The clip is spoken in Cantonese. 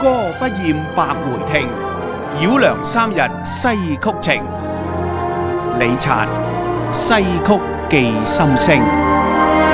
歌不厭百回聽，繞梁三日西曲情。李燦《西曲寄心聲》。